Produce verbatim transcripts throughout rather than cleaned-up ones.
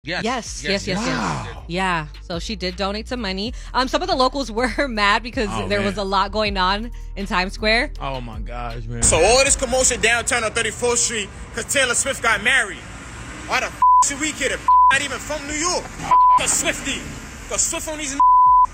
Yes, Yes, yes, yes, yes. Wow. yes. Yeah. So she did donate some money. Um, some of the locals were mad because Oh, there man. was a lot going on in Times Square. Oh my gosh, man. So all this commotion downtown on thirty-fourth Street because Taylor Swift got married. Why the f*** should we care? The f- not even from New York. The Swifty. The Swift on these.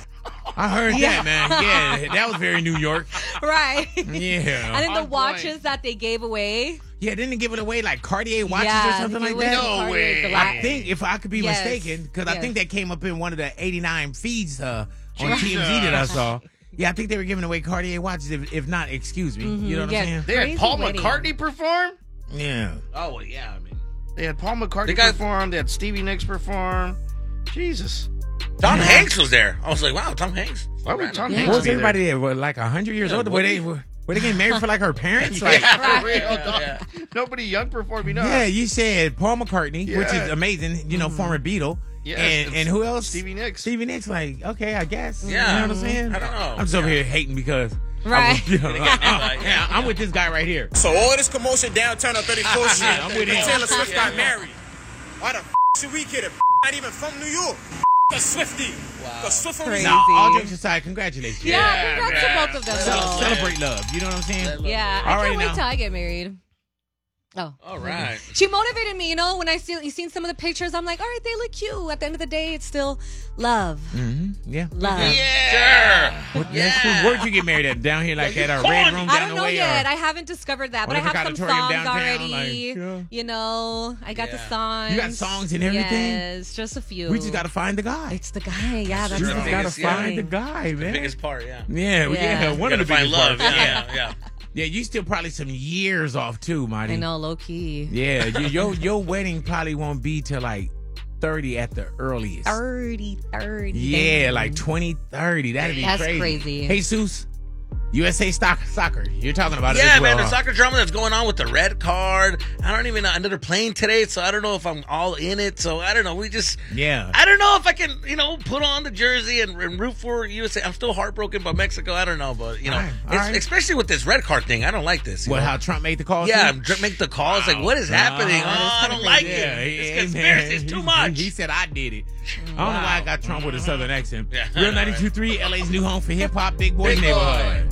I heard that, man. Yeah, that was very New York. Right. Yeah. And then the On watches point. that they gave away. Yeah, didn't they give it away like Cartier watches yeah, or something they like gave away that? the No Cartier way. Gla- I think, if I could be Yes. mistaken, because I Yes. think that came up in one of the eighty-nine feeds uh, on Jesus. T M Z that I saw. Yeah, I think they were giving away Cartier watches. If, if not, excuse me. You know what Yeah. I'm saying? They had Crazy Paul wedding. McCartney perform? Yeah. Oh, well, yeah, I mean. They had Paul McCartney They got- perform. They had Stevie Nicks perform. Jesus. Tom Hanks was there. I was like, wow, Tom Hanks. Why would Tom Yeah. Hanks What was be there? everybody there? What, like one hundred years Yeah, old? Were what they, do were, were they getting married for like her parents? Like, Yeah, For real, dog. yeah. Nobody young performing. No. yeah, you said Paul McCartney, which is Yeah. amazing, you know, former Beatle. Yes, and, it's and who else? Stevie Nicks. Stevie Nicks, like, okay, I guess. Yeah. You know what I'm saying? I don't know. I'm just over Yeah. here hating because. Right. I, you know, Yeah. I, Yeah. am with this guy right here. So all this commotion downtown on thirty-fourth Street I'm with because him. Taylor Swift got Yeah. married. Why the f- should we care? The f- not even from New York. The Swifty. The Swift on these. Crazy. Nah, all jokes aside, congratulations. Yeah, Yeah, congrats man. to both of them. Cel- though. celebrate love. You know what I'm saying? Yeah, I All can't right wait now. till I get married. Oh, All right. she motivated me. You know, when I see you seen some of the pictures, I'm like, all right, they look cute. At the end of the day, it's still love, Mm-hmm. Yeah. love. Yeah. What, Yeah. that's- Where'd you get married at? Down here, like at our red room down I don't the know way? yet. Or, I haven't discovered that, but I Olympic have some Auditorium songs downtown, already. like, yeah. You know, I got the Yeah. songs. You got songs and everything? Yes, just a few. we just got to find the guy. It's the guy. Yeah, that's We the just the got to biggest- yeah. find the guy, man. Biggest part, yeah. Yeah, yeah, Yeah. one Gotta of the find biggest love. parts. Yeah, yeah. Yeah, you still probably some years off too, Marty. I know, low key. Yeah, you, your your wedding probably won't be till like thirty at the earliest. thirty, thirty. Yeah, like twenty thirty. That'd be That's crazy. crazy. Hey, Seuss, U S A stock, soccer. You're talking about it Yeah, as well. man, the huh? soccer drama that's going on with the red card. I don't even know. I know they're playing today, so I don't know if I'm all in it. So I don't know. We just, Yeah. I don't know if I can, you know, put on the jersey and, and root for U S A. I'm still heartbroken by Mexico. I don't know, but you know, All right, all it's- right. especially with this red card thing, I don't like this. you What, know? how Trump made the call? Yeah, too? dr- make the calls. Like, Wow. what is happening? Wow, Oh, that's I don't kinda like crazy. Yeah, it. he- It's hey, conspiracy. man, It's too he- much. He said I did it. I don't know why I got Trump with a southern accent. Yeah. Real ninety-two point three, L A's new home for hip hop, Big Boy Big Neighborhood. Boy.